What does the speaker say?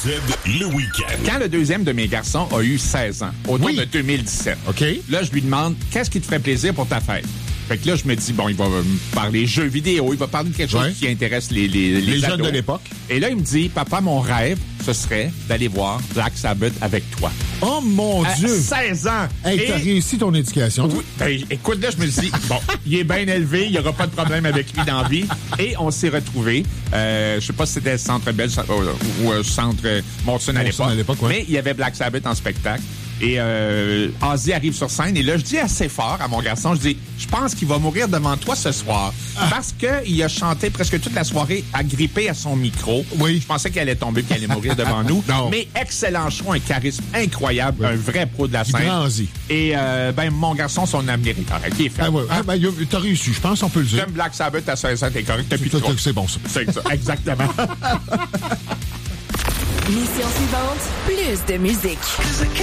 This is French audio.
possède le week-end. Quand le deuxième de mes garçons a eu 16 ans, autour de 2017, OK. Là, je lui demande, qu'est-ce qui te ferait plaisir pour ta fête? Fait que là, je me dis, bon, il va me parler jeux vidéo, il va parler de quelque chose qui intéresse les jeunes ados. de l'époque. Et là, il me dit, papa, mon rêve, ce serait d'aller voir Black Sabbath avec toi. Oh, mon Dieu! 16 ans! Hey, t'as réussi ton éducation. Oui, ben, écoute, là, je me dis, bon, il est bien élevé, il n'y aura pas de problème avec lui dans la vie. Et on s'est retrouvés. Je sais pas si c'était le Centre Bell ou Centre Molson à l'époque. Mais il y avait Black Sabbath en spectacle. Et Ozzy arrive sur scène. Et là, je dis assez fort à mon garçon, je dis, je pense qu'il va mourir devant toi ce soir. Parce qu'il a chanté presque toute la soirée agrippé à son micro. Oui. Je pensais qu'il allait tomber, qu'il allait mourir devant nous. Non. Mais excellent show, un charisme incroyable, un vrai pro de la scène. Grand Ozzy. Et mon garçon, son avenir est correct. Il est fait. T'as réussi, je pense, on peut le dire. Comme Black Sabbath à 16 ans, t'es correct. T'as plus de trop. C'est bon, ça. C'est ça, exactement. Mission suivante, plus de musique.